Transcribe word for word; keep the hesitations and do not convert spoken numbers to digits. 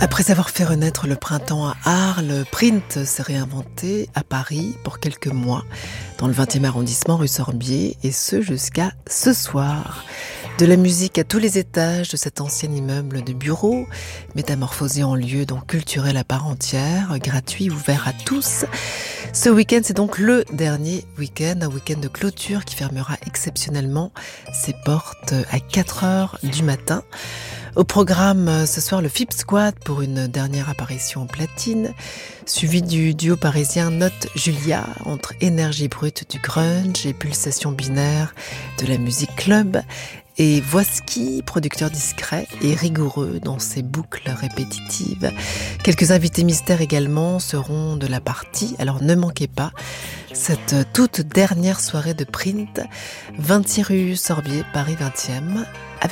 Après avoir fait renaître le printemps à Arles, Print s'est réinventé à Paris pour quelques mois, dans le vingtième arrondissement rue Sorbier, et ce jusqu'à ce soir. De la musique à tous les étages de cet ancien immeuble de bureaux, métamorphosé en lieu donc culturel à part entière, gratuit, ouvert à tous. Ce week-end, c'est donc le dernier week-end, un week-end de clôture qui fermera exceptionnellement ses portes à quatre heures du matin. Au programme ce soir, le F I P Squad pour une dernière apparition en platine, suivi du duo parisien Note Julia, entre énergie brute du grunge et pulsation binaire de la musique club, et Voiski, producteur discret et rigoureux dans ses boucles répétitives. Quelques invités mystères également seront de la partie, alors ne manquez pas cette toute dernière soirée de Print, vingt-six rue Sorbier, Paris vingtième, avec